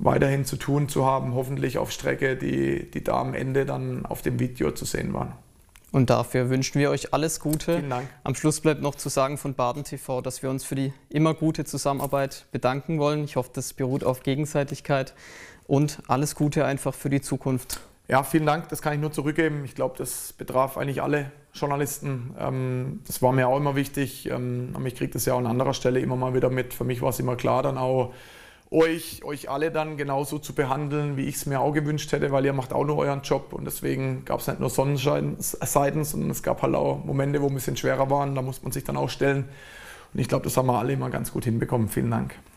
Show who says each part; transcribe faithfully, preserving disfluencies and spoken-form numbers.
Speaker 1: weiterhin zu tun zu haben, hoffentlich auf Strecke, die, die da am Ende dann auf dem Video zu sehen waren.
Speaker 2: Und dafür wünschen wir euch alles Gute.
Speaker 1: Vielen Dank.
Speaker 2: Am Schluss bleibt noch zu sagen von Baden T V, dass wir uns für die immer gute Zusammenarbeit bedanken wollen. Ich hoffe, das beruht auf Gegenseitigkeit und alles Gute einfach für die Zukunft.
Speaker 1: Ja, vielen Dank, das kann ich nur zurückgeben. Ich glaube, das betraf eigentlich alle Journalisten. Ähm, das war mir auch immer wichtig. Ähm, ich kriege das ja auch an anderer Stelle immer mal wieder mit. Für mich war es immer klar, dann auch euch, euch alle dann genauso zu behandeln, wie ich es mir auch gewünscht hätte, weil ihr macht auch nur euren Job und deswegen gab es nicht nur Sonnenseiten, sondern es gab halt auch Momente, wo ein bisschen schwerer waren, da muss man sich dann auch stellen und ich glaube, das haben wir alle immer ganz gut hinbekommen. Vielen Dank.